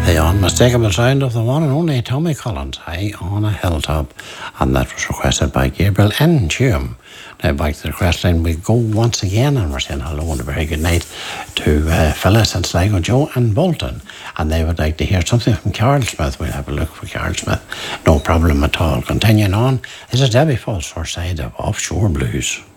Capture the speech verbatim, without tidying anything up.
The unmistakable sound of the one and only Tommy Collins, High on a Hilltop, and that was requested by Gabriel N. Tume. Now back to the request line we go once again, and we're saying hello and a very good night to uh, Phyllis and Sligo, Joe and Bolton, and they would like to hear something from Carl Smith. We'll have a look for Carl Smith, no problem at all. Continuing on, this is Debbie Falls for Side of Offshore Blues.